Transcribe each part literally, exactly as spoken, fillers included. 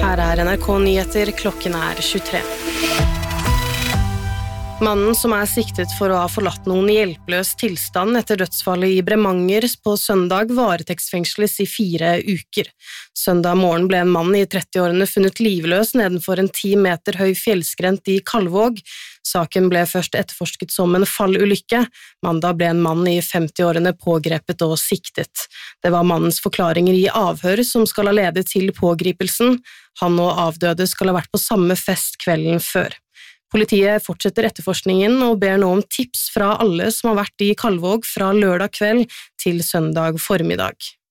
Her er N R K-nyheter, klokken er tjuetre. Mannen som er siktet for å ha forlatt noen i hjelpeløs tilstand etter dødsfallet i Bremanger på søndag varetektsfengsles i fire uker. Søndag morgen ble en mann i trettiårene funnet livløs nedenfor en ti meter høy fjellskrent i Kalvåg. Saken ble først etterforsket som en fallulykke. Mandag ble en mann i femtiårene pågrepet og siktet. Det var mannens forklaringer i avhør som skal ha ledet til pågripelsen. Han og avdøde skal ha vært på samme fest kvelden før. Politiet fortsetter etterforskningen og ber nå om tips fra alle som har vært i Kalvåg fra lørdag kveld til søndag formiddag.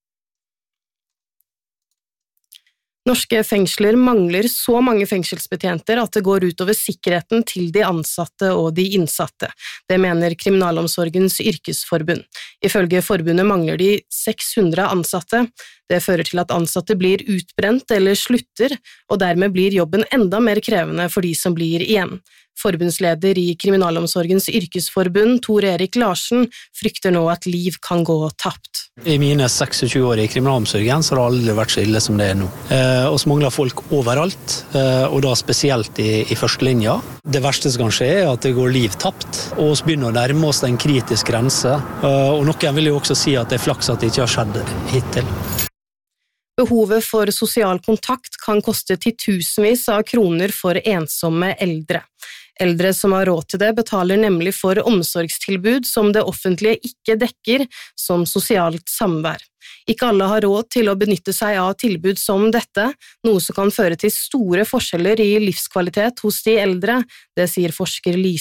Norske fengsler mangler så mange fengselsbetjenter at det går ut over sikkerheten til de ansatte og de innsatte. Det mener Kriminalomsorgens yrkesforbund. Ifølge forbundet mangler de seks hundre ansatte. Det fører til at ansatte blir utbrent eller slutter, og dermed blir jobben enda mer krevende for de som blir igjen. Forbundsleder i Kriminalomsorgens yrkesforbund, Tor Erik Larsen, frykter nå at liv kan gå tapt. I mine tjueseks år i kriminalomsorgen så har det aldri vært så ille som det er nå. Eh, og så mangler folk overalt, eh, og da spesielt i, i førstelinja. Det verste som kan skje er at det går liv tapt, og så begynner å nærme oss en kritisk grense. Eh, og noen vil jo også si at det er flaks at det ikke har skjedd hittil. Behovet for sosial kontakt kan koste titusenvis av kroner for ensomme eldre. Eldre som har råd til det betaler nemlig for omsorgstilbud som det offentlige ikke dekker, som sosialt samvær. Ikke alle har råd til å benytte seg av tilbud som dette, noe som kan føre til store forskjeller i livskvalitet hos de eldre, det sier forsker Lise